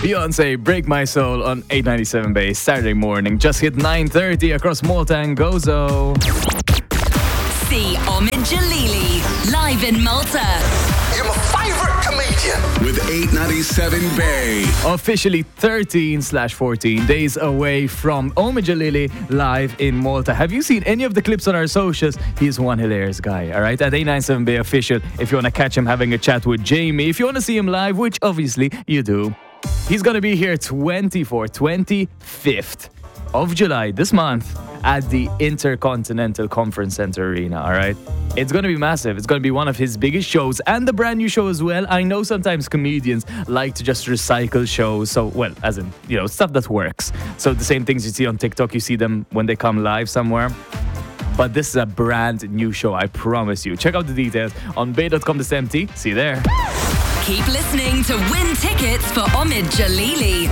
Beyonce, Break My Soul on 897 Base, Saturday morning. Just hit 9:30 across Malta and Gozo. See Omid Jalili live in Malta. You're my favorite comedian. With 897 Bay. Officially 13/14 days away from Omid Jalili live in Malta. Have you seen any of the clips on our socials? He's one hilarious guy, all right? At 897 Bay official, if you want to catch him having a chat with Jamie, if you want to see him live, which obviously you do, he's going to be here 25th of July this month at the Intercontinental Conference Center Arena, all right? It's going to be massive. It's going to be one of his biggest shows and the brand new show as well. I know sometimes comedians like to just recycle shows. So, well, as in, stuff that works. So the same things you see on TikTok, you see them when they come live somewhere. But this is a brand new show, I promise you. Check out the details on bay.com this empty. See you there. Keep listening to win tickets for Omid Jalili.